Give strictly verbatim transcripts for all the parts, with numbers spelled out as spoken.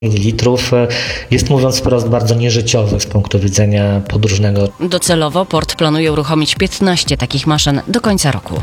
mililitrów jest, mówiąc wprost, bardzo nieżyciowy z punktu widzenia podróżnego. Docelowo port planuje uruchomić piętnaście takich maszyn do końca roku.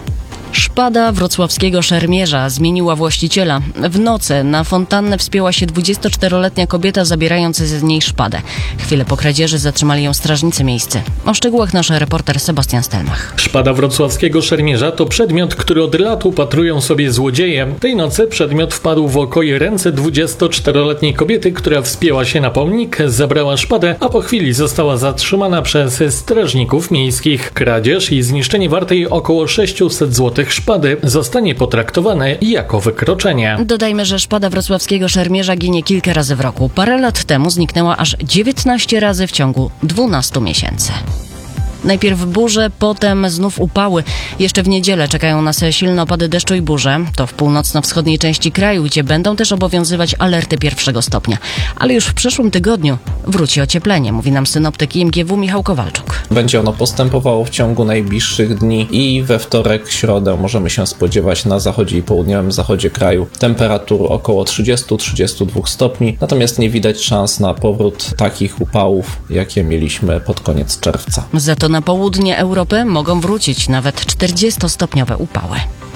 Szpada wrocławskiego szermierza zmieniła właściciela. W nocy na fontannę wspięła się dwudziestoczteroletnia kobieta, zabierając z niej szpadę. Chwilę po kradzieży zatrzymali ją strażnicy miejscy. O szczegółach nasz reporter Sebastian Stelmach. Szpada wrocławskiego szermierza to przedmiot, który od lat upatrują sobie złodzieje. Tej nocy przedmiot wpadł w oko i ręce dwudziestoczteroletniej kobiety, która wspięła się na pomnik, zabrała szpadę, a po chwili została zatrzymana przez strażników miejskich. Kradzież i zniszczenie wartej około sześćset złotych szpady zostanie potraktowane jako wykroczenie. Dodajmy, że szpada wrocławskiego szermierza ginie kilka razy w roku. Parę lat temu zniknęła aż dziewiętnaście razy w ciągu dwunastu miesięcy. Najpierw burze, potem znów upały. Jeszcze w niedzielę czekają nas silne opady deszczu i burze. To w północno-wschodniej części kraju, gdzie będą też obowiązywać alerty pierwszego stopnia. Ale już w przyszłym tygodniu wróci ocieplenie, mówi nam synoptyk I M G W Michał Kowalczuk. Będzie ono postępowało w ciągu najbliższych dni i we wtorek, środę możemy się spodziewać na zachodzie i południowym zachodzie kraju temperatur około trzydzieści do trzydziestu dwóch stopni. Natomiast nie widać szans na powrót takich upałów, jakie mieliśmy pod koniec czerwca. Za to na południe Europy mogą wrócić nawet czterdziestostopniowe upały.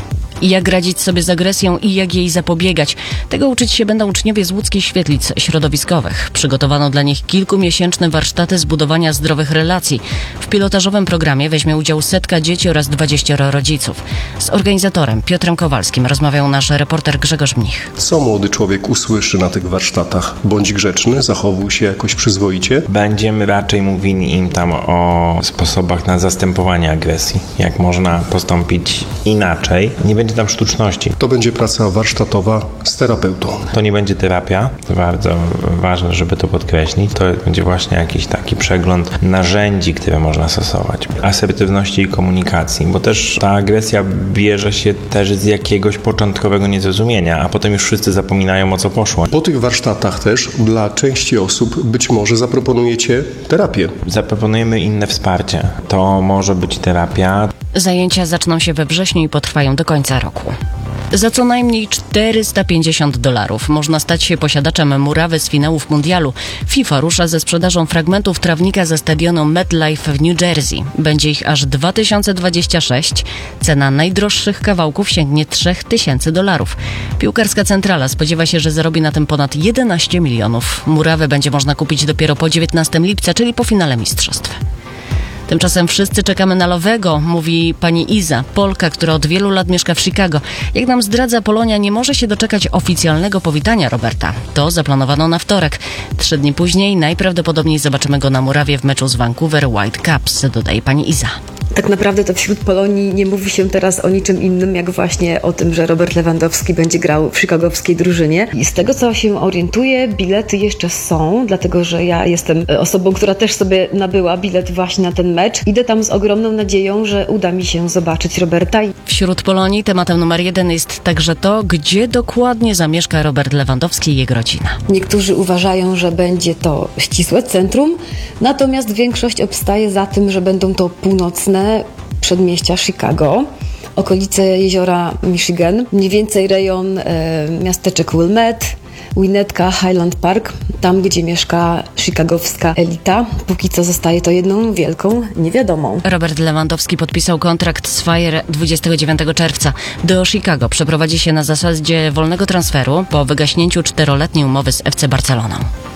I jak radzić sobie z agresją i jak jej zapobiegać? Tego uczyć się będą uczniowie z łódzkich świetlic środowiskowych. Przygotowano dla nich kilkumiesięczne warsztaty zbudowania zdrowych relacji. W pilotażowym programie weźmie udział setka dzieci oraz dwudziestu rodziców. Z organizatorem Piotrem Kowalskim rozmawiał nasz reporter Grzegorz Mnich. Co młody człowiek usłyszy na tych warsztatach? Bądź grzeczny, zachowuj się jakoś przyzwoicie. Będziemy raczej mówili im tam o sposobach na zastępowanie agresji. Jak można postąpić inaczej. Nie będzie tam sztuczności. To będzie praca warsztatowa z terapeutą. To nie będzie terapia. To bardzo ważne, żeby to podkreślić. To będzie właśnie jakiś taki przegląd narzędzi, które można stosować. Asertywności i komunikacji, bo też ta agresja bierze się też z jakiegoś początkowego niezrozumienia, a potem już wszyscy zapominają, o co poszło. Po tych warsztatach też dla części osób być może zaproponujecie terapię. Zaproponujemy inne wsparcie. To może być terapia. Zajęcia zaczną się we wrześniu i potrwają do końca roku. Za co najmniej czterysta pięćdziesiąt dolarów można stać się posiadaczem murawy z finałów mundialu. FIFA rusza ze sprzedażą fragmentów trawnika ze stadionu MetLife w New Jersey. Będzie ich aż dwa tysiące dwadzieścia sześć. Cena najdroższych kawałków sięgnie trzy tysiące dolarów. Piłkarska centrala spodziewa się, że zarobi na tym ponad jedenaście milionów. Murawę będzie można kupić dopiero po dziewiętnastego lipca, czyli po finale mistrzostw. Tymczasem wszyscy czekamy na Lowego, mówi pani Iza, Polka, która od wielu lat mieszka w Chicago. Jak nam zdradza, Polonia nie może się doczekać oficjalnego powitania Roberta. To zaplanowano na wtorek. Trzy dni później najprawdopodobniej zobaczymy go na murawie w meczu z Vancouver Whitecaps, dodaje pani Iza. Tak naprawdę to wśród Polonii nie mówi się teraz o niczym innym, jak właśnie o tym, że Robert Lewandowski będzie grał w chicagowskiej drużynie. I z tego, co się orientuję, bilety jeszcze są, dlatego że ja jestem osobą, która też sobie nabyła bilet właśnie na ten mecz. Idę tam z ogromną nadzieją, że uda mi się zobaczyć Roberta. Wśród Polonii tematem numer jeden jest także to, gdzie dokładnie zamieszka Robert Lewandowski i jego rodzina. Niektórzy uważają, że będzie to ścisłe centrum, natomiast większość obstaje za tym, że będą to północne przedmieścia Chicago, okolice jeziora Michigan, mniej więcej rejon e, miasteczek Wilmette, Winnetka, Highland Park, tam gdzie mieszka chicagowska elita. Póki co zostaje to jedną wielką niewiadomą. Robert Lewandowski podpisał kontrakt z Fire dwudziestego dziewiątego czerwca. Do Chicago przeprowadzi się na zasadzie wolnego transferu po wygaśnięciu czteroletniej umowy z F C Barceloną.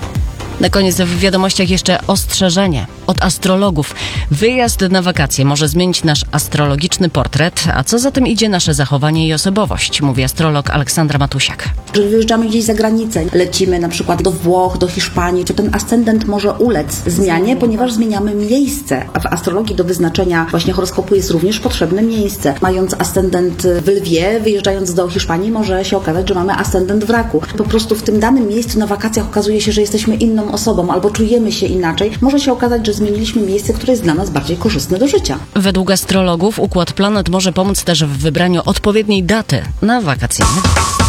Na koniec w wiadomościach jeszcze ostrzeżenie od astrologów. Wyjazd na wakacje może zmienić nasz astrologiczny portret, a co za tym idzie nasze zachowanie i osobowość, mówi astrolog Aleksandra Matusiak. Że wyjeżdżamy gdzieś za granicę, lecimy na przykład do Włoch, do Hiszpanii, czy ten ascendent może ulec zmianie, ponieważ zmieniamy miejsce. A w astrologii do wyznaczenia właśnie horoskopu jest również potrzebne miejsce. Mając ascendent w Lwie, wyjeżdżając do Hiszpanii, może się okazać, że mamy ascendent w Raku. Po prostu w tym danym miejscu na wakacjach okazuje się, że jesteśmy inną osobą albo czujemy się inaczej. Może się okazać, że zmieniliśmy miejsce, które jest dla nas bardziej korzystne do życia. Według astrologów układ planet może pomóc też w wybraniu odpowiedniej daty na wakacyjny wyjazd.